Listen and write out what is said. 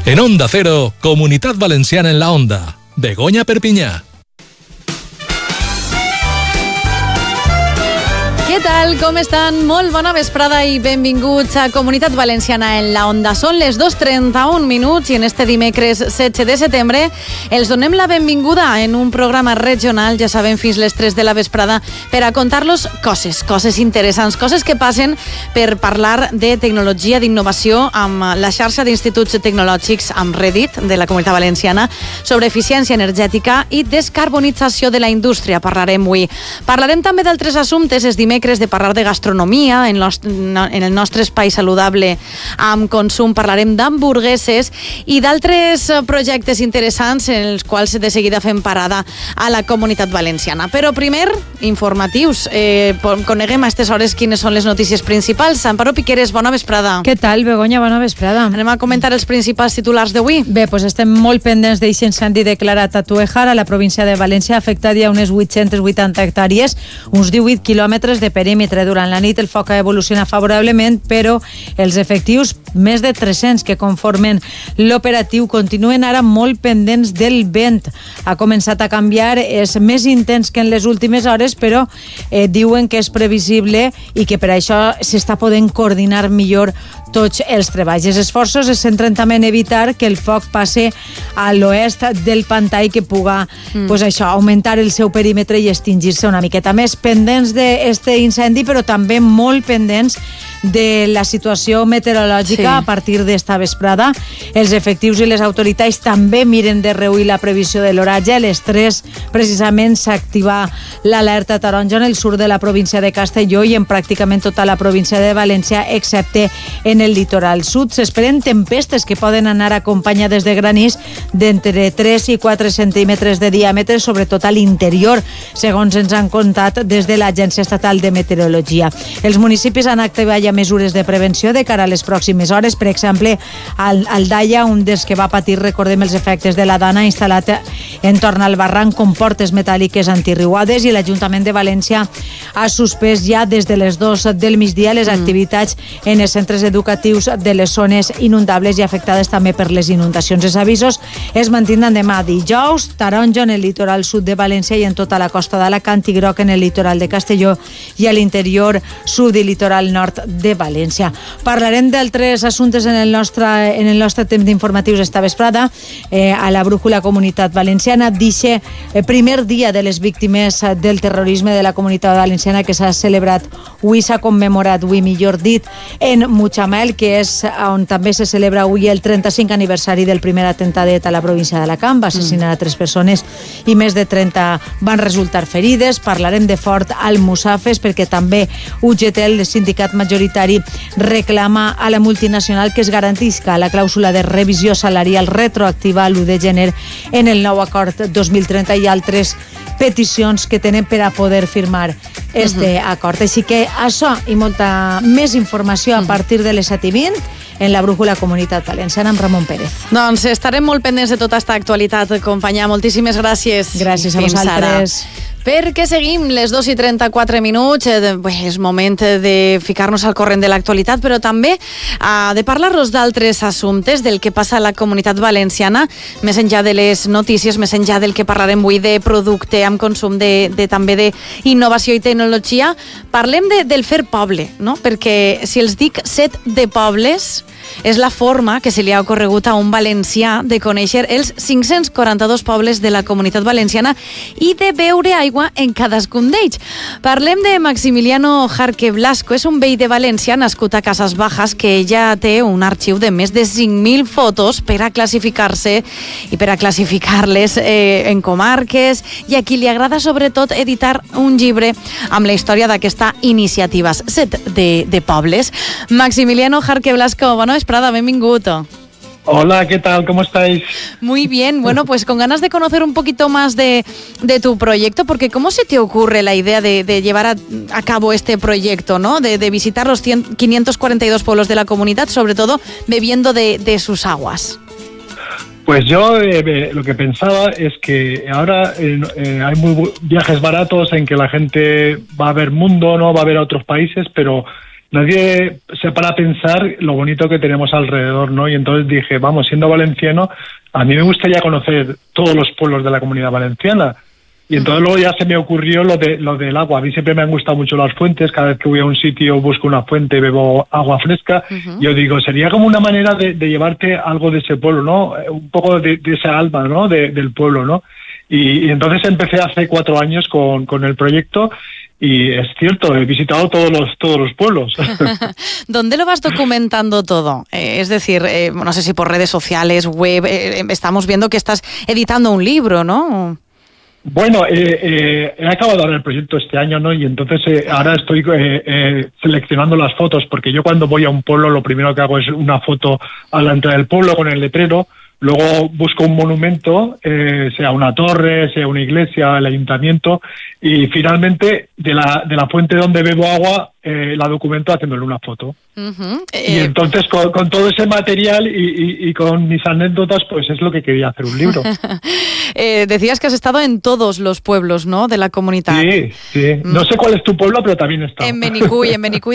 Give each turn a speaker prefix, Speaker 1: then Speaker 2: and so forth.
Speaker 1: En Onda Cero, Comunitat Valenciana en la Onda. Begoña Perpinyà.
Speaker 2: Què tal? Com estan? Molt bona vesprada i benvinguts a Comunitat Valenciana en la Onda. Són les 2:31 i en este dimecres 16 de setembre els donem la benvinguda en un programa regional, ja sabem, fins les 3 de la vesprada, per a contar-los coses interessants, coses que passen, per parlar de tecnologia, d'innovació amb la xarxa d'instituts tecnològics, amb Reddit, de la Comunitat Valenciana, sobre eficiència energètica i descarbonització de la indústria. Parlarem avui. Parlarem també d'altres assumptes. És dimecres de parlar de gastronomia en el nostre espai saludable amb consum. Parlarem d'hamburgueses i d'altres projectes interessants en els quals de seguida fem parada a la Comunitat Valenciana. Però primer, informatius. Coneguem a aquestes hores quines són les notícies principals. Amparo Piqueres, bona vesprada.
Speaker 3: Què tal, Begoña? Bona vesprada.
Speaker 2: Anem a comentar els principals titulars d'avui.
Speaker 3: Bé, doncs estem molt pendents d'aquest incendi declarat a Tuejar, a la província de València. Ha afectat ja unes 880 hectàrees, uns 18 quilòmetres de perímetre. Durant la nit el foc ha evolucionat favorablement, però els efectius, més de 300 que conformen l'operatiu, continuen ara molt pendents del vent. Ha començat a canviar, és més intens que en les últimes hores, però diuen que és previsible i que per això s'està podent coordinar millor tots els treballs. Els esforços es centren també en evitar que el foc passe a l'oest del pantà i que puga augmentar el seu perímetre i extingir-se una miqueta més. Pendents d'aquest incendi, però també molt pendents de la situació meteorològica a partir d'esta vesprada. Els efectius i les autoritats també miren de reüir la previsió de l'oratge. A les 3 precisament s'activa l'alerta taronja en el sud de la província de Castelló i en pràcticament tota la província de València, excepte en el litoral sud. S'esperen tempestes que poden anar acompanyades de granís d'entre 3 i 4 centímetres de diàmetre, sobretot a l'interior, segons ens han contat des de l'Agència Estatal de Meteorologia. Els municipis han activat ja mesures de prevenció de cara a les pròximes hores. Per exemple, al Daia, un dels que va patir, recordem, els efectes de la dana, instal·lat entorn al barranc com portes metàl·liques antirriuades, i l'Ajuntament de València ha suspès ja des de les 2 del migdia les activitats en els centres educatius de les zones inundables i afectades també per les inundacions. Els avisos es mantindran demà dijous, taronja en el litoral sud de València i en tota la costa d'Alacant, i groc en el litoral de Castelló i a l'interior sud i litoral nord de València. Parlarem d'altres assumptes en el nostre temps d'informatius esta vesprada. A la brújula Comunitat Valenciana, dice primer dia de les víctimes del terrorisme de la Comunitat Valenciana, que s'ha celebrat avui, s'ha commemorat avui, millor dit, en Mutxamel, que és on també se celebra avui el 35 aniversari del primer atentadet a la província d'Alacant. Va assassinar a 3 persones i més de 30 van resultar ferides. Parlarem de Ford Almussafes, perquè també UGT, el sindicat majoritari, reclama a la multinacional que es garantisca la clàusula de revisió salarial retroactiva a l'1 de gener en el nou acord 2030 i altres peticions que tenen per a poder firmar este acord. Així que això i molta més informació a partir de les 7:20 en la brújula Comunitat Valenciana amb Ramon Pérez.
Speaker 2: Doncs estarem molt pendents de tota aquesta actualitat, companyà. Moltíssimes gràcies.
Speaker 3: Gràcies a vosaltres.
Speaker 2: Perquè seguim les 2:34. És moment de ficar-nos al corrent de l'actualitat, però també de parlar-nos d'altres assumptes, del que passa a la Comunitat Valenciana, més enllà de les notícies, més enllà del que parlarem avui de producte amb consum, també d'innovació i tecnologia. Parlem del fer poble, no? Perquè si els dic set de pobles, és la forma que se li ha ocorregut a un valencià de conèixer els 542 pobles de la Comunitat Valenciana i de beure aigua en cadascun d'ells. Parlem de Maximiliano Jarque Blasco. És un veí de València nascut a Casas Bajas, que ja té un arxiu de més de 5.000 fotos per a classificar-se i per a classificar-les en comarques, i a qui li agrada sobretot editar un llibre amb la història d'aquesta iniciativa. 7 de pobles. Maximiliano Jarque Blasco, bona vesprada, benvingut.
Speaker 4: Hola, ¿qué tal? ¿Cómo estáis?
Speaker 2: Muy bien, bueno, pues con ganas de conocer un poquito más de tu proyecto, porque ¿cómo se te ocurre la idea de llevar a cabo este proyecto, ¿no? De visitar los 542 pueblos de la comunidad, sobre todo bebiendo de sus aguas?
Speaker 4: Pues yo lo que pensaba es que ahora hay viajes baratos en que la gente va a ver mundo, no va a ver a otros países, pero nadie se para a pensar lo bonito que tenemos alrededor, ¿no? Y entonces dije, vamos, siendo valenciano, a mí me gustaría conocer todos los pueblos de la Comunidad Valenciana. Y entonces luego ya se me ocurrió lo del agua. A mí siempre me han gustado mucho las fuentes. Cada vez que voy a un sitio busco una fuente, bebo agua fresca. Yo digo, sería como una manera de llevarte algo de ese pueblo, ¿no? Un poco de esa alma, ¿no? Del pueblo, ¿no? Y entonces empecé hace 4 años con el proyecto. Y es cierto, he visitado todos los pueblos.
Speaker 2: ¿Dónde lo vas documentando todo? Es decir, no sé si por redes sociales, web, estamos viendo que estás editando un libro, ¿no?
Speaker 4: Bueno, he acabado ahora el proyecto este año, ¿no? Y entonces ahora estoy seleccionando las fotos, porque yo cuando voy a un pueblo lo primero que hago es una foto a la entrada del pueblo con el letrero. Luego busco un monumento, sea una torre, sea una iglesia, el ayuntamiento, y finalmente de la fuente donde bebo agua la documento haciéndole una foto. Y entonces con todo ese material y con mis anécdotas, pues es lo que quería hacer un libro.
Speaker 2: Decías que has estado en todos los pueblos, ¿no?, de la comunidad.
Speaker 4: Sí. No sé cuál es tu pueblo, pero también he estado.
Speaker 2: En Benicull